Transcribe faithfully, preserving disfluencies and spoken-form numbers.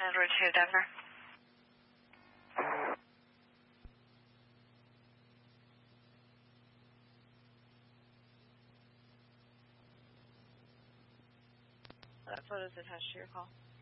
Edward two, Denver. That photo's attached to your call.